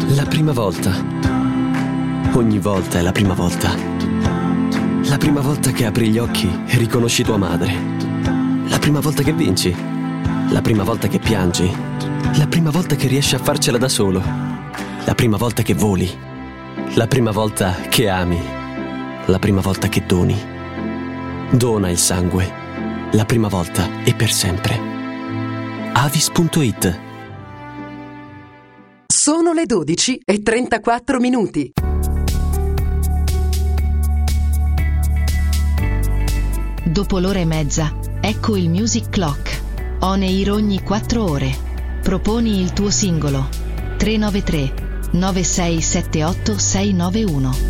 La prima volta. Ogni volta è la prima volta. La prima volta che apri gli occhi e riconosci tua madre. La prima volta che vinci. La prima volta che piangi. La prima volta che riesci a farcela da solo. La prima volta che voli. La prima volta che ami. La prima volta che doni. Dona il sangue. La prima volta e per sempre. Avis.it. Sono le 12:34. Dopo l'ora e mezza, ecco il Music Clock. On air ogni 4 ore. Proponi il tuo singolo. 393 9678 691.